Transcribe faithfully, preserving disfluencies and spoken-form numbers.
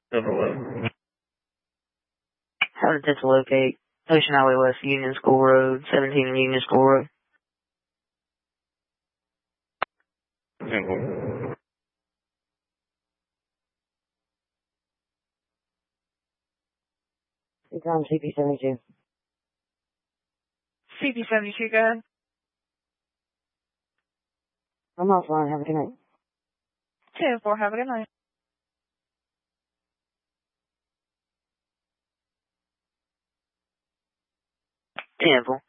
How to dislocate Ocean Highway West, Union School Road, seventeen Union School Road. It's on C P seventy-two. C P seventy-two, go ahead. I'm offline. Have a good night. ten four, have a good night. ten four.